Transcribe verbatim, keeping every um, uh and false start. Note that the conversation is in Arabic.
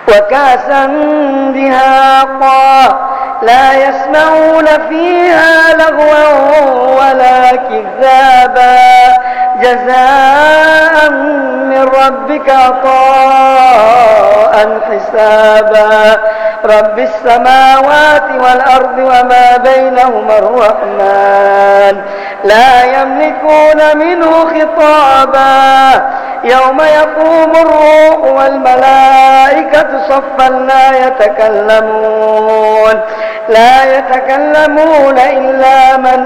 وكأسا دهاقا لا يسمعون فيها لغوا ولا كذابا جزاء من ربك عطاء حسابا رب السماوات والأرض وما بينهما الرحمن لا يملكون منه خطابا يوم يقوم الروح والملائكة صفا لا يتكلمون لا يتكلمون إلا من